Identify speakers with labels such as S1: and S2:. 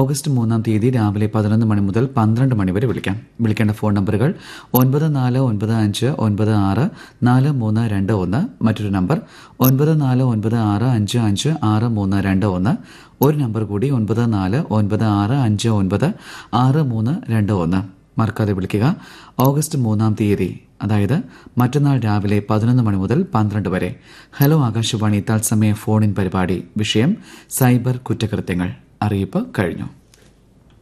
S1: August 3 രാവിലെ 11 മണി മുതൽ 12 മണി വരെ വിളിക്കാം. വിളിക്കേണ്ട ഫോൺ നമ്പറുകൾ 9495544321, മറ്റൊരു നമ്പർ 9496556321, ഒരു നമ്പർ കൂടി 9496596321. മറക്കാതെ വിളിക്കുക. ഓഗസ്റ്റ് 3 അതായത് മറ്റന്നാൾ രാവിലെ 11 മണി മുതൽ 12 വരെ. ഹലോ ആകാശവാണി തത്സമയ ഫോൺ ഇൻ പരിപാടി. വിഷയം സൈബർ കുറ്റകൃത്യങ്ങൾ. അറിയിപ്പ് കഴിഞ്ഞു.